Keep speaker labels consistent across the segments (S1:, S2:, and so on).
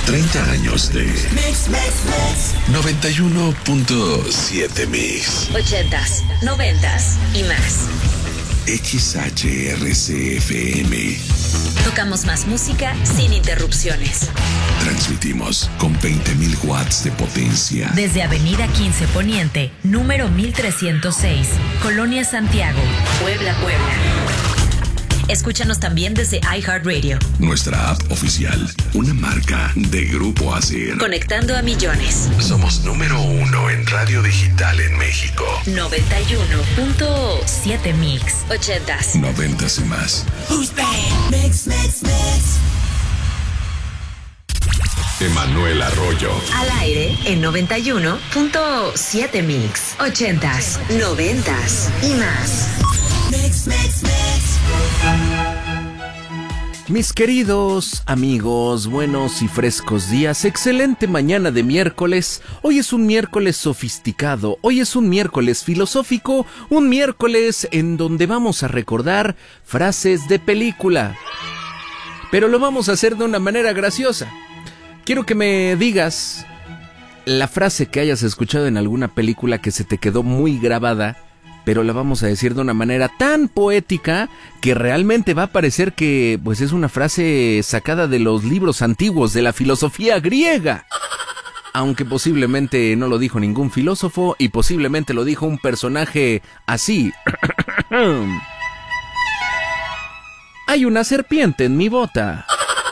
S1: 30 años de 91.7 Mix.
S2: 80s, 90s y más.
S1: XHRCFM.
S2: Tocamos más música sin interrupciones.
S1: Transmitimos con 20.000 watts de potencia.
S2: Desde Avenida 15 Poniente, número 1306, Colonia Santiago, Puebla, Puebla. Escúchanos también desde iHeartRadio.
S1: Nuestra app oficial, una marca de Grupo ASIR.
S2: Conectando a millones.
S1: Somos número 1 en radio digital en México.
S2: 91.7 Mix. 80s.
S1: 90s y más.
S3: Mix.
S1: Emanuel Arroyo.
S2: Al aire en 91.7 Mix. 80s, 90s y más.
S3: Mix.
S4: Mis queridos amigos, buenos y frescos días, excelente mañana de miércoles. Hoy es un miércoles sofisticado, hoy es un miércoles filosófico, un miércoles en donde vamos a recordar frases de película. Pero lo vamos a hacer de una manera graciosa. Quiero que me digas la frase que hayas escuchado en alguna película que se te quedó muy grabada, pero la vamos a decir de una manera tan poética que realmente va a parecer que pues es una frase sacada de los libros antiguos de la filosofía griega. Aunque posiblemente no lo dijo ningún filósofo y posiblemente lo dijo un personaje así. Hay una serpiente en mi bota.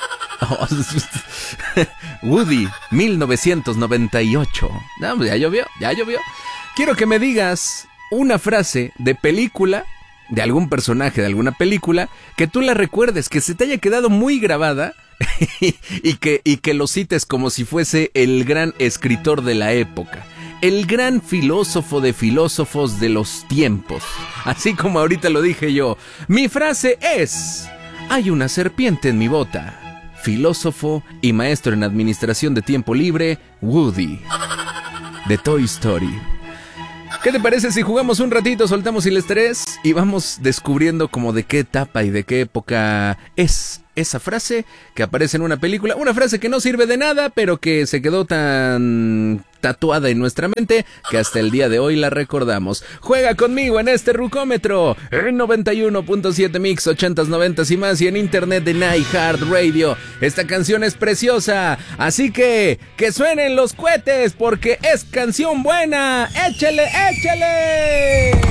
S4: Woody, 1998. No, ya llovió. Quiero que me digas una frase de película, de algún personaje de alguna película, que tú la recuerdes, que se te haya quedado muy grabada y que lo cites como si fuese el gran escritor de la época, el gran filósofo de filósofos de los tiempos. Así como ahorita lo dije yo, mi frase es: hay una serpiente en mi bota. Filósofo y maestro en administración de tiempo libre, Woody, de Toy Story. ¿Qué te parece si jugamos un ratito, soltamos el estrés y vamos descubriendo como de qué etapa y de qué época es esa frase que aparece en una película? Una frase que no sirve de nada, pero que se quedó tan tatuada en nuestra mente que hasta el día de hoy la recordamos. Juega conmigo en este rucómetro en 91.7 Mix, 80s, 90s y más, y en internet en iHeartRadio. Esta canción es preciosa, así que suenen los cohetes porque es canción buena. ¡Échale!